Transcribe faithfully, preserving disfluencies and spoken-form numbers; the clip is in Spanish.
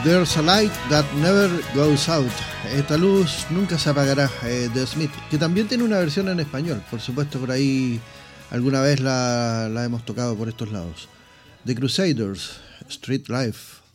There's a Light That Never Goes Out. Esta luz nunca se apagará, eh, de Smith, que también tiene una versión en español, por supuesto, por ahí alguna vez la, la hemos tocado por estos lados. The Crusaders, Street Life.